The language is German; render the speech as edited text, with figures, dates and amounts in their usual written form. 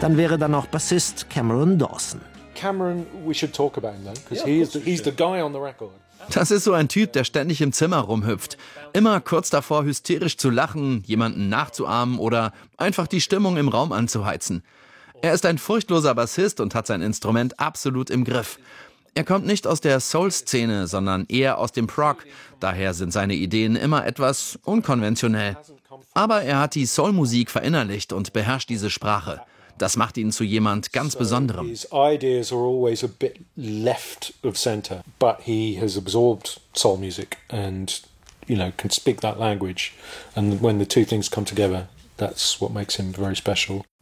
Dann wäre da noch Bassist Cameron Dawson. Cameron, we should talk about him though, because he's the guy on the record. Das ist so ein Typ, der ständig im Zimmer rumhüpft. Immer kurz davor, hysterisch zu lachen, jemanden nachzuahmen oder einfach die Stimmung im Raum anzuheizen. Er ist ein furchtloser Bassist und hat sein Instrument absolut im Griff. Er kommt nicht aus der Soul-Szene, sondern eher aus dem Prog. Daher sind seine Ideen immer etwas unkonventionell. Aber er hat die Soul-Musik verinnerlicht und beherrscht diese Sprache. Das macht ihn zu jemand ganz Besonderem. His ideas are always a bit left of center, but he has absorbed soul music and, can speak that language. And when the two things come together, that's what makes him very special.